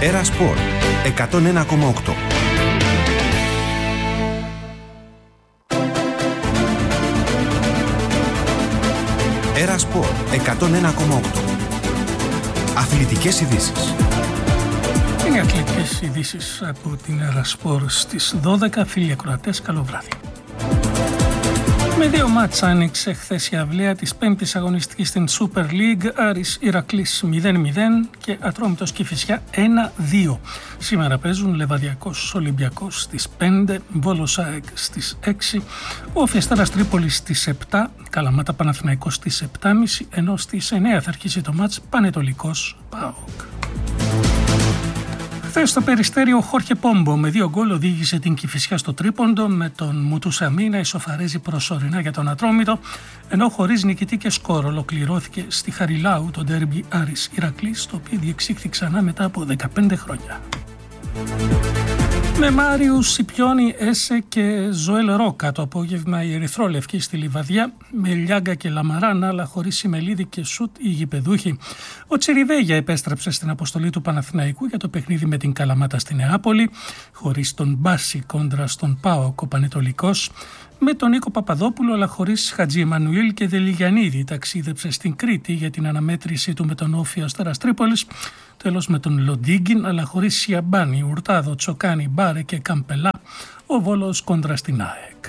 Έρα Σπορ 101,8. Έρα Σπορ 101,8. Αθλητικές ειδήσεις. Είναι αθλητικές ειδήσεις από την Έρα Σπορ στις 12. Φίλοι ακροατές, καλό βράδυ. Με δύο μάτς άνοιξε χθες η αυλαία της πέμπτης αγωνιστικής στην Super League. Άρης Ηρακλής 0-0 και Ατρόμητος Κηφισιά 1-2. Σήμερα παίζουν Λεβαδιακός Ολυμπιακός στις 5, Βόλος ΑΕΚ στις 6, Όφη Αστέρας Τρίπολης στις 7, Καλαμάτα Παναθηναϊκός στις 7.30, ενώ στις 9 θα αρχίσει το μάτς Πανετολικός ΠΑΟΚ. Χθες στο Περιστέρι ο Χόρχε Πόμπο με 2 γκολ οδήγησε την Κηφισιά στο τρίποντο, με τον Μουτουσαμί να ισοφαρίζει προσωρινά για τον Ατρόμητο, ενώ χωρίς νικητή και σκορ ολοκληρώθηκε στη Χαριλάου το ντέρμπι Άρης Ηρακλής, το οποίο διεξήχθη ξανά μετά από 15 χρόνια. Με Μάριους Σιπιόνι, Έσε και Ζωέλ Ρόκα το απόγευμα η ερυθρόλευκη στη Λιβαδιά, με Λιάγκα και Λαμαράνα, αλλά χωρίς Σιμελίδη και Σουτ οι γηπεδούχοι. Ο Τσιριβέγια επέστρεψε στην αποστολή του Παναθηναϊκού για το παιχνίδι με την Καλαμάτα στη Νεάπολη, χωρίς τον Μπάση κόντρα στον ΠΑΟΚ ο Πανετολικός. Με τον Νίκο Παπαδόπουλο, αλλά χωρίς Χατζη Εμμανουήλ και Δελιγιαννίδη, ταξίδεψε στην Κρήτη για την αναμέτρηση του με τον Όφη Αστέρας Τρίπολης. Τέλος με τον Λοντίγκιν, αλλά χωρίς Σιαμπάνι, Ουρτάδο, Τσοκάνι, Μπάρε και Καμπελά, ο Βόλος κόντρα στην ΑΕΚ.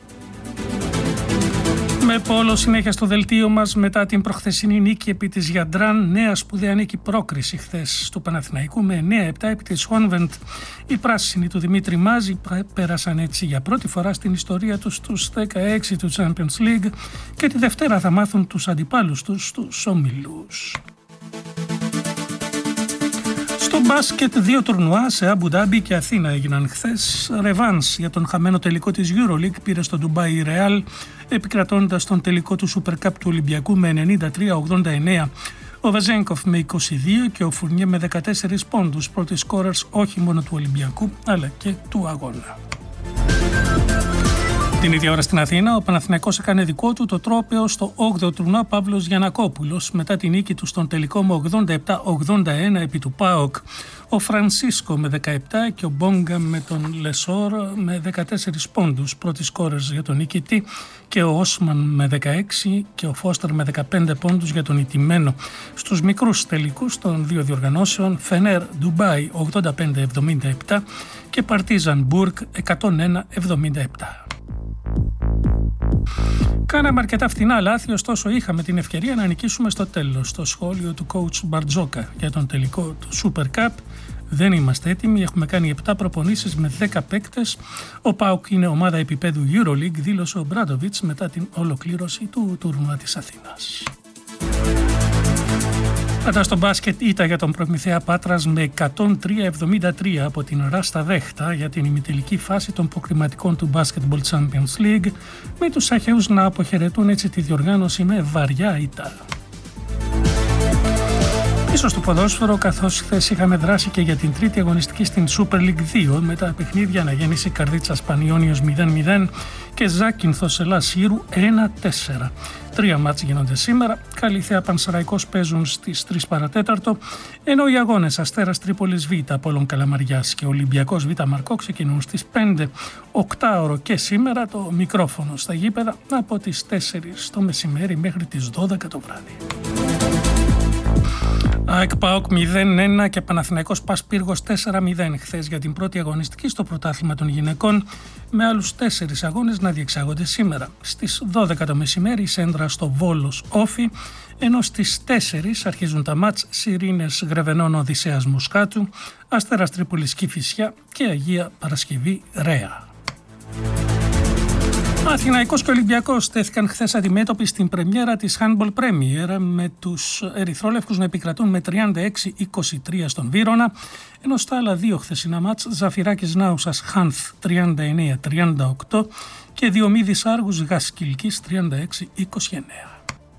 Με πόλο συνέχεια στο δελτίο μας μετά την προχθεσινή νίκη επί της Γιαντράν, νέα σπουδαία νίκη πρόκριση χθες του Παναθηναϊκού με 9-7 επί της Χόνβεντ. Οι πράσινοι του Δημήτρη Μάζη πέρασαν έτσι για πρώτη φορά στην ιστορία τους στους 16 του Champions League και τη Δευτέρα θα μάθουν τους αντιπάλους τους στους ομίλους. Στο μπάσκετ 2 τουρνουά σε Αμπου Ντάμπι και Αθήνα έγιναν χθες. Ρεβάνς για τον χαμένο τελικό της EuroLeague πήρε στο Ντουμπάι η Ρεάλ, επικρατώντας τον τελικό του Super Cup του Ολυμπιακού με 93-89. Ο Βεζένκοφ με 22 και ο Φουρνιέ με 14 πόντους, πρώτοι σκόρερς όχι μόνο του Ολυμπιακού αλλά και του αγώνα. Την ίδια ώρα στην Αθήνα, ο Παναθηναϊκός έκανε δικό του το τρόπαιο στο 8ο τουρνουά Παύλος Γιαννακόπουλος μετά την νίκη του στον τελικό με 87-81 επί του ΠΑΟΚ. Ο Φρανσίσκο με 17 και ο Μπόγκα με τον Λεσόρ με 14 πόντους, πρώτοι σκόρερς για τον νικητή, και ο Όσμαν με 16 και ο Φώστερ με 15 πόντους για τον ηττημένο. Στους μικρούς τελικούς των δύο διοργανώσεων, Φενέρ Ντουμπάι 85-77 και Παρτίζαν Μπούργκ 101-77. Κάναμε αρκετά φτηνά λάθη, ωστόσο είχαμε την ευκαιρία να νικήσουμε στο τέλος. Στο σχόλιο του coach Μπαρτζόκα για τον τελικό του Super Cup: δεν είμαστε έτοιμοι, έχουμε κάνει 7 προπονήσεις με 10 παίκτες. Ο ΠΑΟΚ είναι ομάδα επίπεδου EuroLeague, δήλωσε ο Μπράντοβιτς μετά την ολοκλήρωση του τουρνουά της Αθήνας. Μετά στο μπάσκετ ήττα για τον Προμηθέα Πάτρας με 103-73 από την Ράστα Δέχτα για την ημιτελική φάση των προκριματικών του Basketball Champions League, με τους Αχαιούς να αποχαιρετούν έτσι τη διοργάνωση με βαριά ήττα. Πίσω στο ποδόσφαιρο, καθώς χθες είχαμε δράσει και για την τρίτη αγωνιστική στην Super League 2 με τα παιχνίδια Αναγέννηση Καρδίτσας Πανιόνιος 0-0 και Ζάκυνθος Ελλάς Ήρου 1-4. 3 μάτς γίνονται σήμερα. Καλυθέα Πανσεραϊκός παίζουν στις 3 παρατέταρτο, ενώ οι αγώνες Αστέρας Τρίπολης Β, Απόλλων Καλαμαριάς και Ολυμπιακός Β Μαρκό ξεκινούν στις 5. 8ωρο και σήμερα το μικρόφωνο στα γήπεδα από τις 4 το μεσημέρι μέχρι τις 12 το βράδυ. ΑΕΚ ΠΑΟΚ 0-1 και Παναθηναϊκός ΠΑΣ Πύργος 4-0 χθες για την πρώτη αγωνιστική στο πρωτάθλημα των γυναικών, με άλλους 4 αγώνες να διεξάγονται σήμερα. Στις 12 το μεσημέρι η Σέντρα στο Βόλος Όφη, ενώ στις 4 αρχίζουν τα μάτς Σιρήνες Γρεβενών Οδυσσέας Μοσχάτου, Αστέρας Τρίπολης Κηφισιά και Αγία Παρασκευή Ρέα. Αθηναϊκός και Ολυμπιακός στέθηκαν χθες αντιμέτωποι στην πρεμιέρα της Handball Premier, με τους ερυθρόλευκους να επικρατούν με 36-23 στον Βύρωνα, ενώ στα άλλα 2 χθεσινά μάτς Ζαφυράκης Νάουσας Χάνθ 39-38 και Διομήδης Άργους Γασκυλκής 36-29.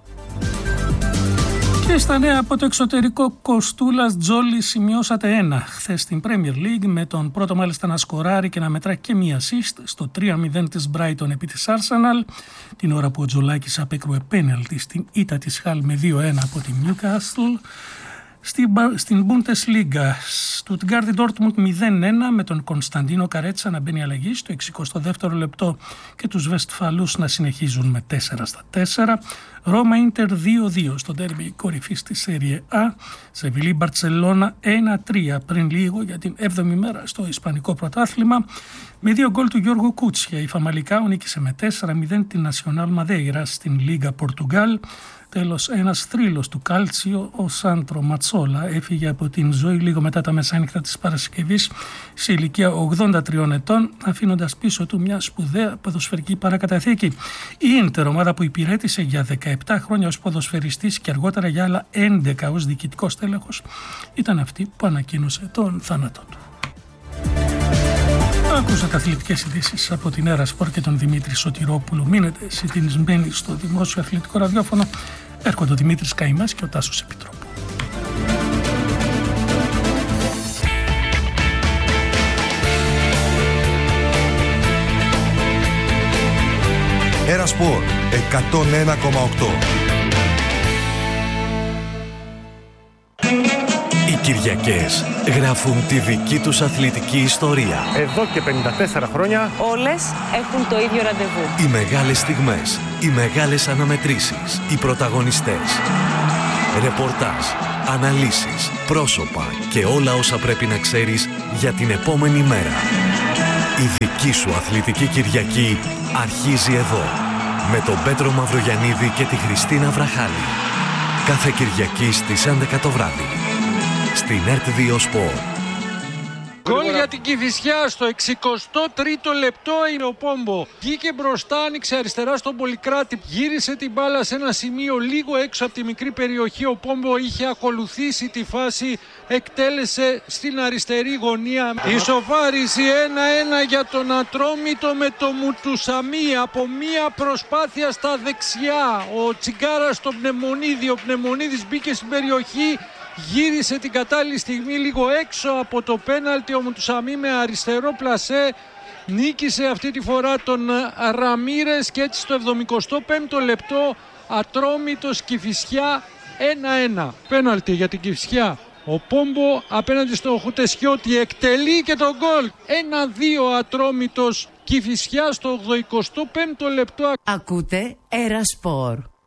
Και στα νέα από το εξωτερικό, Κοστούλας Τζόλι σημειώσατε 1 χθες στην Premier League, με τον πρώτο μάλιστα να σκοράρει και να μετρά και μία assist στο 3-0 της Brighton επί της Arsenal, την ώρα που ο Τζολάκης απέκρουε πέναλτι στην ήττα της Χαλ με 2-1 από τη Newcastle. Στην Bundesliga, Στουτγκάρδη Ντόρτμουντ 0-1 με τον Κωνσταντίνο Καρέτσα να μπαίνει αλλαγή στο 62ο λεπτό και τους Βεστφαλούς να συνεχίζουν με 4-4. Ρώμα Ίντερ 2-2 στο ντέρμπι κορυφής της Σέριε Α. Σεβιλή Μπαρτσελώνα 1-3 πριν λίγο για την 7η μέρα στο Ισπανικό πρωτάθλημα. Με 2 γκολ του Γιώργου Κούτσια η Φαμαλικάο νίκησε με 4-0 την Νασιονάλ Μαδέιρα στην Λίγα Πορτουγκάλ. Τέλος, ένας θρύλος του Κάλτσιο, ο Σάντρο Ματσόλα, έφυγε από την ζωή λίγο μετά τα μεσάνυχτα της Παρασκευής σε ηλικία 83 ετών, αφήνοντας πίσω του μια σπουδαία ποδοσφαιρική παρακαταθήκη. Η Ίντερ, ομάδα που υπηρέτησε για 17 χρόνια ως ποδοσφαιριστής και αργότερα για άλλα 11 ως διοικητικός τέλεχος, ήταν αυτή που ανακοίνωσε τον θάνατό του. Ακούσατε αθλητικές ειδήσεις από την Έρα Σπορ και τον Δημήτρη Σωτηρόπουλο. Μείνετε συντονισμένοι στο δημόσιο αθλητικό ραδιόφωνο. Έρχονται ο Δημήτρης Καημάς και ο Τάσος Επιτρόπου. Έρα Σπορ 101,8. Κυριακές γράφουν τη δική τους αθλητική ιστορία. Εδώ και 54 χρόνια όλες έχουν το ίδιο ραντεβού. Οι μεγάλες στιγμές, οι μεγάλες αναμετρήσεις, οι πρωταγωνιστές. Ρεπορτάζ, αναλύσεις, πρόσωπα και όλα όσα πρέπει να ξέρεις για την επόμενη μέρα. Η δική σου αθλητική Κυριακή αρχίζει εδώ. Με τον Πέτρο Μαυρογιαννίδη και τη Χριστίνα Βραχάλη. Κάθε Κυριακή στις 11 το βράδυ. Στην ΕΡΤ2 Σπορ. Γκολ για την Κηφισιά στο 63ο λεπτό είναι ο Πόμπο. Βγήκε μπροστά, άνοιξε αριστερά στον Πολυκράτη. Γύρισε την μπάλα σε ένα σημείο λίγο έξω από τη μικρή περιοχή. Ο Πόμπο είχε ακολουθήσει τη φάση, εκτέλεσε στην αριστερή γωνία. Ισοφάριση 1-1 για τον Ατρόμητο με το Μουτουσαμί. Από μία προσπάθεια στα δεξιά. Ο Τσιγκάρας στον Πνευμονίδη. Ο Πνευμονίδης μπήκε στην περιοχή. Γύρισε την κατάλληλη στιγμή λίγο έξω από το πέναλτι. Ο Μουτουσαμί με αριστερό πλασέ νίκησε αυτή τη φορά τον Ραμίρες και έτσι στο 75ο λεπτό Ατρόμητος Κηφισιά 1-1. Πέναλτι για την Κηφισιά. Ο Πόμπο απέναντι στο Χουτεσιώτη εκτελεί και τον γκολ. 1-2 Ατρόμητος Κηφισιά στο 85ο λεπτό. Ακούτε Έρα Σπορ.